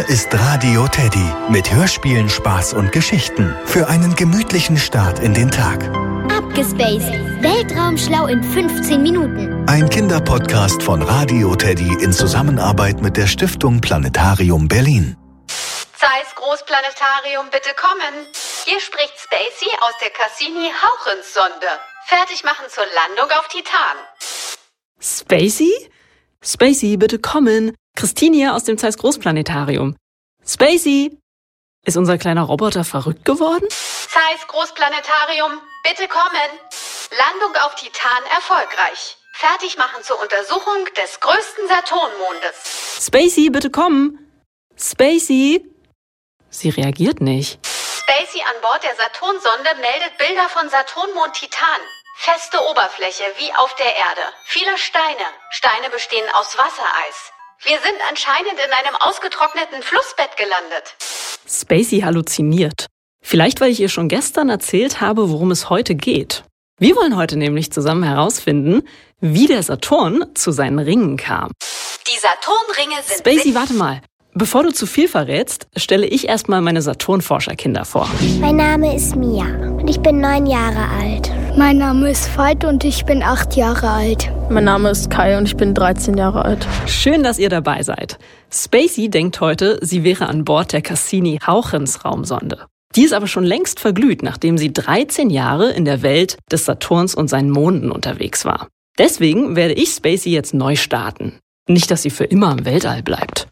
ist Radio Teddy mit Hörspielen, Spaß und Geschichten für einen gemütlichen Start in den Tag. Abgespaced. Weltraumschlau in 15 Minuten. Ein Kinderpodcast von Radio Teddy in Zusammenarbeit mit der Stiftung Planetarium Berlin. Zeiss Großplanetarium, bitte kommen. Hier spricht Spacey aus der Cassini-Hauchens-Sonde. Fertig machen zur Landung auf Titan. Spacey? Spacey, bitte kommen. Christine hier aus dem Zeiss Großplanetarium. Spacey! Ist unser kleiner Roboter verrückt geworden? Zeiss Großplanetarium, bitte kommen. Landung auf Titan erfolgreich. Fertig machen zur Untersuchung des größten Saturnmondes. Spacey, bitte kommen. Spacey? Sie reagiert nicht. Spacey an Bord der Saturnsonde meldet Bilder von Saturnmond Titan. Feste Oberfläche wie auf der Erde. Viele Steine. Steine bestehen aus Wassereis. Wir sind anscheinend in einem ausgetrockneten Flussbett gelandet. Spacey halluziniert. Vielleicht, weil ich ihr schon gestern erzählt habe, worum es heute geht. Wir wollen heute nämlich zusammen herausfinden, wie der Saturn zu seinen Ringen kam. Die Saturnringe sind... Spacey, warte mal. Bevor du zu viel verrätst, stelle ich erstmal meine Saturnforscherkinder vor. Mein Name ist Mia und ich bin 9 Jahre alt. Mein Name ist Veit und ich bin 8 Jahre alt. Mein Name ist Kai und ich bin 13 Jahre alt. Schön, dass ihr dabei seid. Spacey denkt heute, sie wäre an Bord der Cassini-Hauchens-Raumsonde. Die ist aber schon längst verglüht, nachdem sie 13 Jahre in der Welt des Saturns und seinen Monden unterwegs war. Deswegen werde ich Spacey jetzt neu starten. Nicht, dass sie für immer im Weltall bleibt.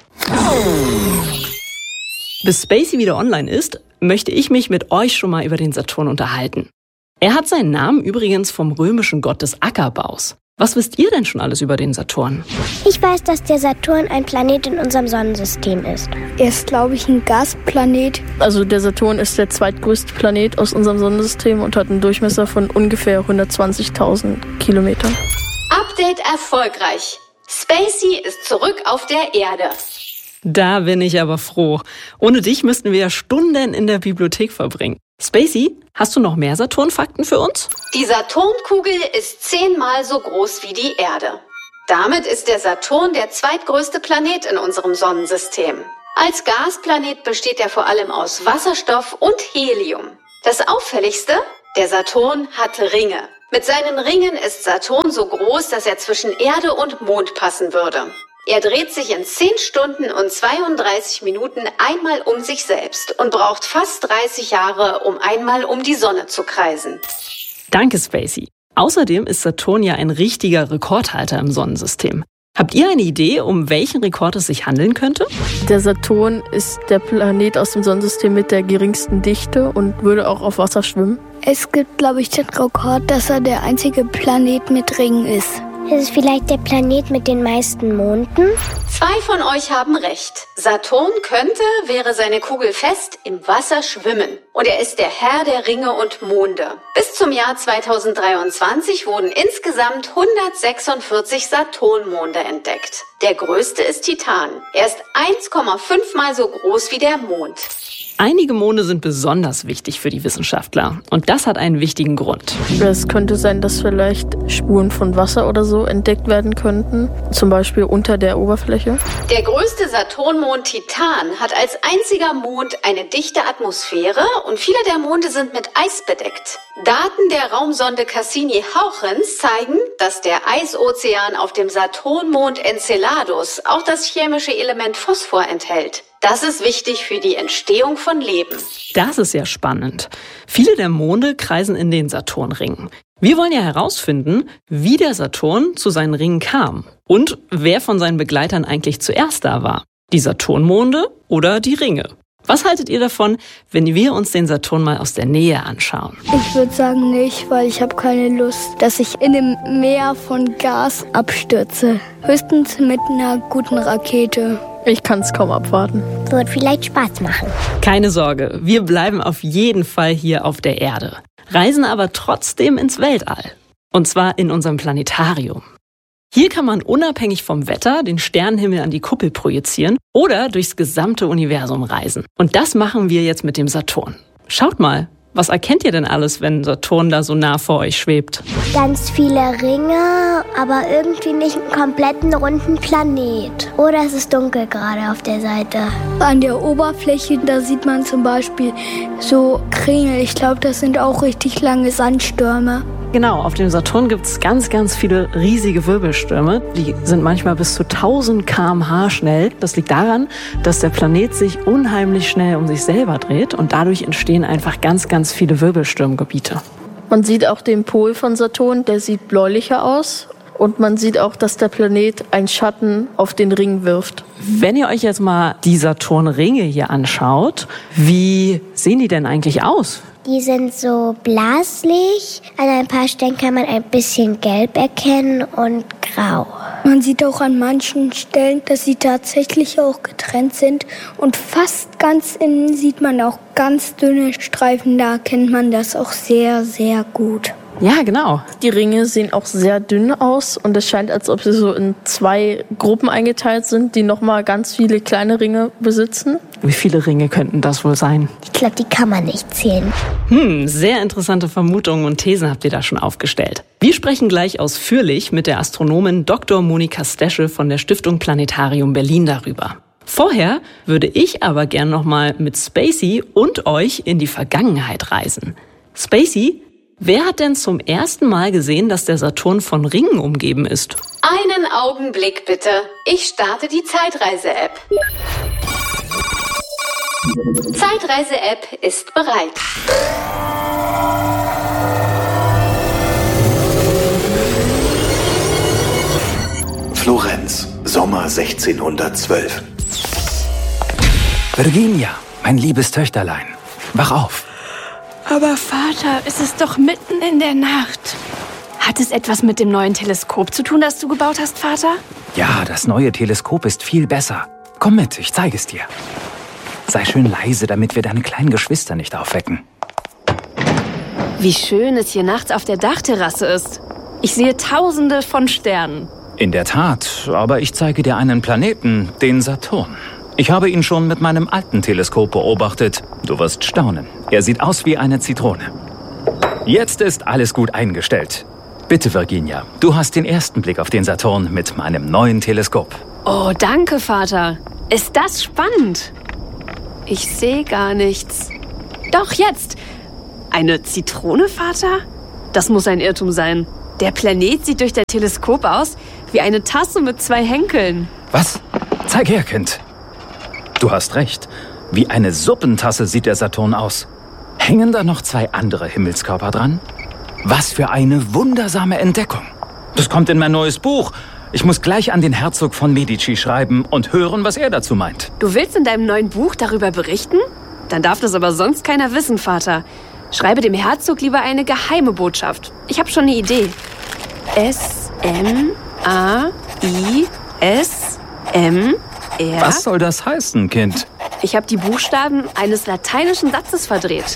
Bis Spacey wieder online ist, möchte ich mich mit euch schon mal über den Saturn unterhalten. Er hat seinen Namen übrigens vom römischen Gott des Ackerbaus. Was wisst ihr denn schon alles über den Saturn? Ich weiß, dass der Saturn ein Planet in unserem Sonnensystem ist. Er ist, glaube ich, ein Gasplanet. Also der Saturn ist der zweitgrößte Planet aus unserem Sonnensystem und hat einen Durchmesser von ungefähr 120.000 Kilometern. Update erfolgreich. Spacey ist zurück auf der Erde. Da bin ich aber froh. Ohne dich müssten wir ja Stunden in der Bibliothek verbringen. Spacey, hast du noch mehr Saturnfakten für uns? Die Saturnkugel ist 10-mal so groß wie die Erde. Damit ist der Saturn der zweitgrößte Planet in unserem Sonnensystem. Als Gasplanet besteht er vor allem aus Wasserstoff und Helium. Das Auffälligste? Der Saturn hat Ringe. Mit seinen Ringen ist Saturn so groß, dass er zwischen Erde und Mond passen würde. Er dreht sich in 10 Stunden und 32 Minuten einmal um sich selbst und braucht fast 30 Jahre, um einmal um die Sonne zu kreisen. Danke, Spacey. Außerdem ist Saturn ja ein richtiger Rekordhalter im Sonnensystem. Habt ihr eine Idee, um welchen Rekord es sich handeln könnte? Der Saturn ist der Planet aus dem Sonnensystem mit der geringsten Dichte und würde auch auf Wasser schwimmen. Es gibt, glaube ich, den Rekord, dass er der einzige Planet mit Ringen ist. Ist es vielleicht der Planet mit den meisten Monden? 2 von euch haben recht. Saturn könnte, wäre seine Kugel fest, im Wasser schwimmen. Und er ist der Herr der Ringe und Monde. Bis zum Jahr 2023 wurden insgesamt 146 Saturnmonde entdeckt. Der größte ist Titan. Er ist 1,5 Mal so groß wie der Mond. Einige Monde sind besonders wichtig für die Wissenschaftler. Und das hat einen wichtigen Grund. Es könnte sein, dass vielleicht Spuren von Wasser oder so entdeckt werden könnten. Zum Beispiel unter der Oberfläche. Der größte Saturnmond Titan hat als einziger Mond eine dichte Atmosphäre und viele der Monde sind mit Eis bedeckt. Daten der Raumsonde Cassini-Hauchens zeigen, dass der Eisozean auf dem Saturnmond Enceladus auch das chemische Element Phosphor enthält. Das ist wichtig für die Entstehung von Leben. Das ist ja spannend. Viele der Monde kreisen in den Saturnringen. Wir wollen ja herausfinden, wie der Saturn zu seinen Ringen kam und wer von seinen Begleitern eigentlich zuerst da war. Die Saturnmonde oder die Ringe? Was haltet ihr davon, wenn wir uns den Saturn mal aus der Nähe anschauen? Ich würde sagen nicht, weil ich habe keine Lust, dass ich in dem Meer von Gas abstürze. Höchstens mit einer guten Rakete. Ich kann es kaum abwarten. Wird vielleicht Spaß machen. Keine Sorge, wir bleiben auf jeden Fall hier auf der Erde, reisen aber trotzdem ins Weltall. Und zwar in unserem Planetarium. Hier kann man unabhängig vom Wetter den Sternenhimmel an die Kuppel projizieren oder durchs gesamte Universum reisen. Und das machen wir jetzt mit dem Saturn. Schaut mal, Was erkennt ihr denn alles, wenn Saturn da so nah vor euch schwebt? Ganz viele Ringe, aber irgendwie nicht einen kompletten runden Planet. Oder es ist dunkel gerade auf der Seite. An der Oberfläche, da sieht man zum Beispiel so Kringel. Ich glaube, das sind auch richtig lange Sandstürme. Genau, auf dem Saturn gibt es ganz, ganz viele riesige Wirbelstürme. Die sind manchmal bis zu 1000 km/h schnell. Das liegt daran, dass der Planet sich unheimlich schnell um sich selber dreht und dadurch entstehen einfach ganz, ganz viele Wirbelsturmgebiete. Man sieht auch den Pol von Saturn, der sieht bläulicher aus. Und man sieht auch, dass der Planet einen Schatten auf den Ring wirft. Wenn ihr euch jetzt mal die Saturnringe hier anschaut, wie sehen die denn eigentlich aus? Die sind so blasig. An ein paar Stellen kann man ein bisschen gelb erkennen und grau. Man sieht auch an manchen Stellen, dass sie tatsächlich auch getrennt sind. Und fast ganz innen sieht man auch ganz dünne Streifen. Da erkennt man das auch sehr, sehr gut. Ja, genau. Die Ringe sehen auch sehr dünn aus und es scheint, als ob sie so in 2 Gruppen eingeteilt sind, die nochmal ganz viele kleine Ringe besitzen. Wie viele Ringe könnten das wohl sein? Ich glaube, die kann man nicht zählen. Sehr interessante Vermutungen und Thesen habt ihr da schon aufgestellt. Wir sprechen gleich ausführlich mit der Astronomin Dr. Monika Steschel von der Stiftung Planetarium Berlin darüber. Vorher würde ich aber gern nochmal mit Spacey und euch in die Vergangenheit reisen. Spacey, wer hat denn zum ersten Mal gesehen, dass der Saturn von Ringen umgeben ist? Einen Augenblick bitte. Ich starte die Zeitreise-App. Zeitreise-App ist bereit. Florenz, Sommer 1612. Virginia, mein liebes Töchterlein, wach auf. Aber Vater, es ist doch mitten in der Nacht. Hat es etwas mit dem neuen Teleskop zu tun, das du gebaut hast, Vater? Ja, das neue Teleskop ist viel besser. Komm mit, ich zeige es dir. Sei schön leise, damit wir deine kleinen Geschwister nicht aufwecken. Wie schön es hier nachts auf der Dachterrasse ist. Ich sehe Tausende von Sternen. In der Tat, aber ich zeige dir einen Planeten, den Saturn. Ich habe ihn schon mit meinem alten Teleskop beobachtet. Du wirst staunen. Er sieht aus wie eine Zitrone. Jetzt ist alles gut eingestellt. Bitte, Virginia, du hast den ersten Blick auf den Saturn mit meinem neuen Teleskop. Oh, danke, Vater. Ist das spannend? Ich sehe gar nichts. Doch, jetzt. Eine Zitrone, Vater? Das muss ein Irrtum sein. Der Planet sieht durch dein Teleskop aus wie eine Tasse mit 2 Henkeln. Was? Zeig her, Kind. Du hast recht. Wie eine Suppentasse sieht der Saturn aus. Hängen da noch 2 andere Himmelskörper dran? Was für eine wundersame Entdeckung. Das kommt in mein neues Buch. Ich muss gleich an den Herzog von Medici schreiben und hören, was er dazu meint. Du willst in deinem neuen Buch darüber berichten? Dann darf das aber sonst keiner wissen, Vater. Schreibe dem Herzog lieber eine geheime Botschaft. Ich habe schon eine Idee. S-M-A-I-S-M-R. Was soll das heißen, Kind? Ich habe die Buchstaben eines lateinischen Satzes verdreht.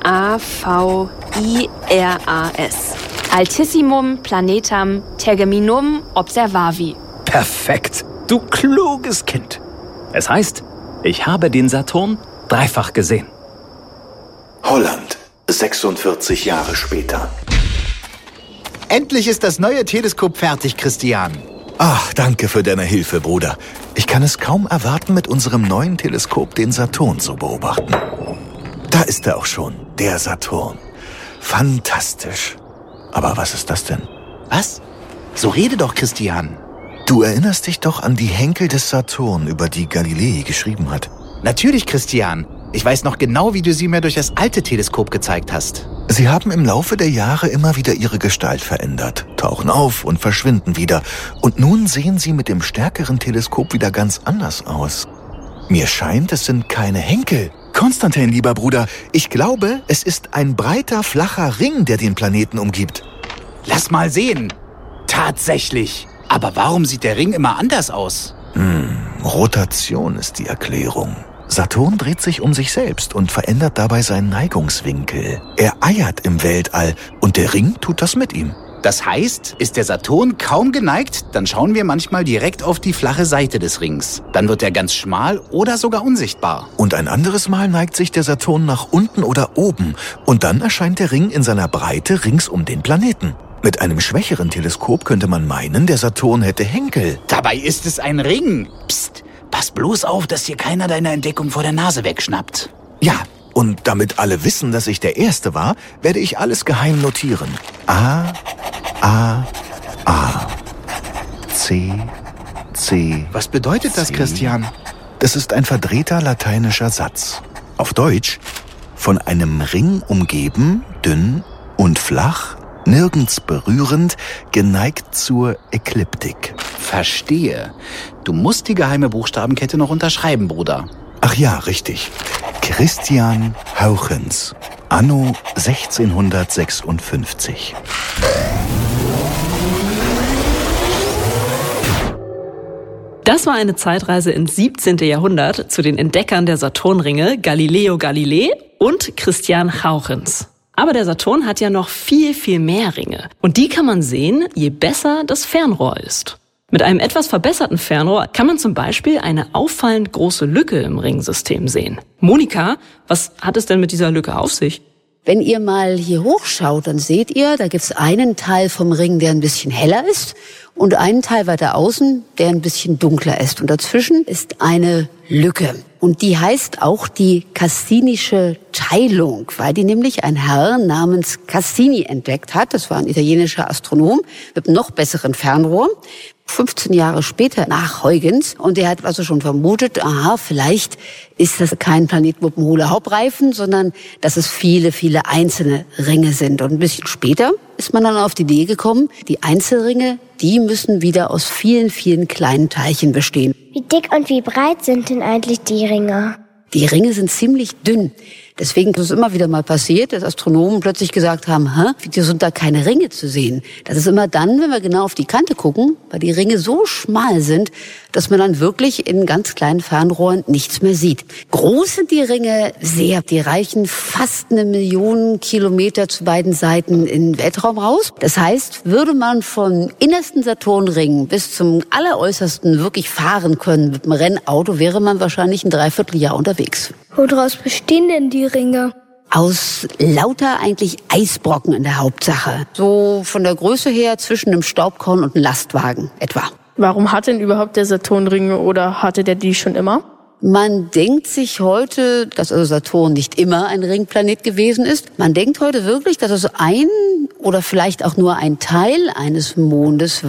A-V-I-R-A-S. Altissimum planetam terminum observavi. Perfekt. Du kluges Kind. Es heißt, ich habe den Saturn dreifach gesehen. Holland, 46 Jahre später. Endlich ist das neue Teleskop fertig, Christian. Ach, danke für deine Hilfe, Bruder. Ich kann es kaum erwarten, mit unserem neuen Teleskop den Saturn zu beobachten. Da ist er auch schon, der Saturn. Fantastisch. Aber was ist das denn? Was? So rede doch, Christian. Du erinnerst dich doch an die Henkel des Saturn, über die Galilei geschrieben hat. Natürlich, Christian. Ich weiß noch genau, wie du sie mir durch das alte Teleskop gezeigt hast. Sie haben im Laufe der Jahre immer wieder ihre Gestalt verändert, tauchen auf und verschwinden wieder. Und nun sehen sie mit dem stärkeren Teleskop wieder ganz anders aus. Mir scheint, es sind keine Henkel. Konstantin, lieber Bruder, ich glaube, es ist ein breiter, flacher Ring, der den Planeten umgibt. Lass mal sehen. Tatsächlich. Aber warum sieht der Ring immer anders aus? Rotation ist die Erklärung. Saturn dreht sich um sich selbst und verändert dabei seinen Neigungswinkel. Er eiert im Weltall und der Ring tut das mit ihm. Das heißt, ist der Saturn kaum geneigt, dann schauen wir manchmal direkt auf die flache Seite des Rings. Dann wird er ganz schmal oder sogar unsichtbar. Und ein anderes Mal neigt sich der Saturn nach unten oder oben und dann erscheint der Ring in seiner Breite rings um den Planeten. Mit einem schwächeren Teleskop könnte man meinen, der Saturn hätte Henkel. Dabei ist es ein Ring. Psst, pass bloß auf, dass dir keiner deine Entdeckung vor der Nase wegschnappt. Ja, und damit alle wissen, dass ich der Erste war, werde ich alles geheim notieren. A, C, C. Was bedeutet das, Christian? Das ist ein verdrehter lateinischer Satz. Auf Deutsch: von einem Ring umgeben, dünn und flach, nirgends berührend, geneigt zur Ekliptik. Verstehe. Du musst die geheime Buchstabenkette noch unterschreiben, Bruder. Ach ja, richtig. Christian Hauchens, anno 1656. Das war eine Zeitreise ins 17. Jahrhundert zu den Entdeckern der Saturnringe Galileo Galilei und Christian Hauchens. Aber der Saturn hat ja noch viel, viel mehr Ringe. Und die kann man sehen, je besser das Fernrohr ist. Mit einem etwas verbesserten Fernrohr kann man zum Beispiel eine auffallend große Lücke im Ringsystem sehen. Monika, was hat es denn mit dieser Lücke auf sich? Wenn ihr mal hier hochschaut, dann seht ihr, da gibt's einen Teil vom Ring, der ein bisschen heller ist und einen Teil weiter außen, der ein bisschen dunkler ist. Und dazwischen ist eine Lücke. Und die heißt auch die Cassinische Teilung, weil die nämlich ein Herr namens Cassini entdeckt hat. Das war ein italienischer Astronom mit einem noch besseren Fernrohr. 15 Jahre später nach Huygens. Und er hat also schon vermutet, aha, vielleicht ist das kein Planet mit einem Hula-Hoop-Reifen, sondern dass es viele, viele einzelne Ringe sind. Und ein bisschen später ist man dann auf die Idee gekommen, die Einzelringe, die müssen wieder aus vielen, vielen kleinen Teilchen bestehen. Wie dick und wie breit sind denn eigentlich die Ringe? Die Ringe sind ziemlich dünn. Deswegen ist es immer wieder mal passiert, dass Astronomen plötzlich gesagt haben, wieso sind da keine Ringe zu sehen? Das ist immer dann, wenn wir genau auf die Kante gucken, weil die Ringe so schmal sind, dass man dann wirklich in ganz kleinen Fernrohren nichts mehr sieht. Groß sind die Ringe sehr. Die reichen fast 1 Million Kilometer zu beiden Seiten in den Weltraum raus. Das heißt, würde man vom innersten Saturnring bis zum alleräußersten wirklich fahren können mit dem Rennauto, wäre man wahrscheinlich ein Dreivierteljahr unterwegs. Woraus bestehen denn die Ringe? Aus lauter eigentlich Eisbrocken in der Hauptsache. So von der Größe her zwischen einem Staubkorn und einem Lastwagen etwa. Warum hat denn überhaupt der Saturn Ringe oder hatte der die schon immer? Man denkt sich heute, dass also Saturn nicht immer ein Ringplanet gewesen ist. Man denkt heute wirklich, dass es ein oder vielleicht auch nur ein Teil eines Mondes